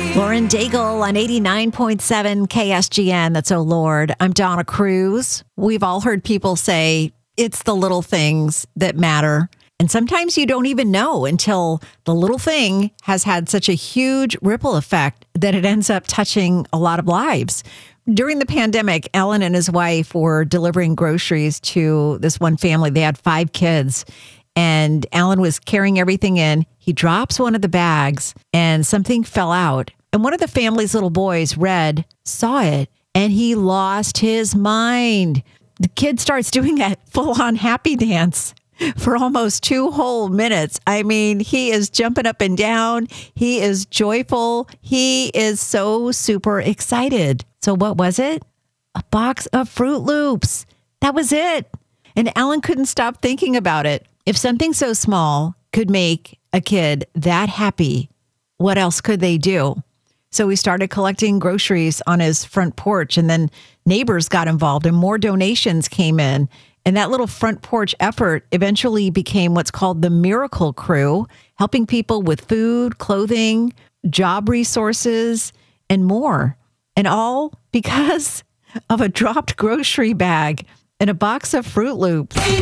Lauren Daigle on 89.7 KSGN. That's Oh Lord. I'm Donna Cruz. We've all heard people say it's the little things that matter. And sometimes you don't even know until the little thing has had such a huge ripple effect that it ends up touching a lot of lives. During the pandemic, Alan and his wife were delivering groceries to this one family. They had 5 kids. And Alan was carrying everything in. He drops one of the bags and something fell out. And one of the family's little boys, Red, saw it and he lost his mind. The kid starts doing that full-on happy dance for almost 2 whole minutes. I mean, he is jumping up and down. He is joyful. He is so super excited. So what was it? A box of Fruit Loops. That was it. And Alan couldn't stop thinking about it. If something so small could make a kid that happy, what else could they do? So we started collecting groceries on his front porch, and then neighbors got involved and more donations came in. And that little front porch effort eventually became what's called the Miracle Crew, helping people with food, clothing, job resources, and more. And all because of a dropped grocery bag and a box of Fruit Loops.